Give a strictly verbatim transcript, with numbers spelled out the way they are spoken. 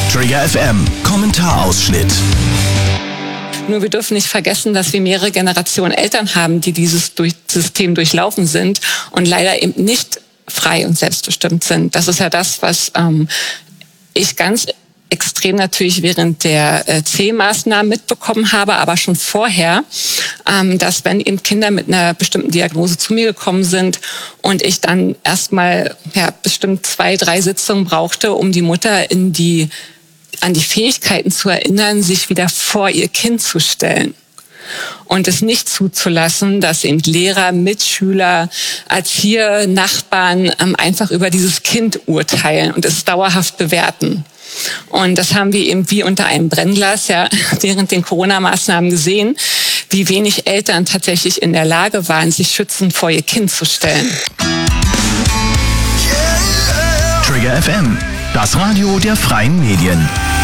Trigger F M, Kommentarausschnitt. Nur wir dürfen nicht vergessen, dass wir mehrere Generationen Eltern haben, die dieses durch System durchlaufen sind und leider eben nicht frei und selbstbestimmt sind. Das ist ja das, was ähm, ich ganz extrem natürlich während der äh, C-Maßnahmen mitbekommen habe, aber schon vorher, ähm, dass wenn eben Kinder mit einer bestimmten Diagnose zu mir gekommen sind und ich dann erstmal ja, bestimmt zwei, drei Sitzungen brauchte, um die Mutter in die an die Fähigkeiten zu erinnern, sich wieder vor ihr Kind zu stellen. Und es nicht zuzulassen, dass eben Lehrer, Mitschüler, Erzieher, Nachbarn ähm, einfach über dieses Kind urteilen und es dauerhaft bewerten. Und das haben wir eben wie unter einem Brennglas ja während den Corona-Maßnahmen gesehen, wie wenig Eltern tatsächlich in der Lage waren, sich schützend vor ihr Kind zu stellen. Trigger F M, das Radio der freien Medien.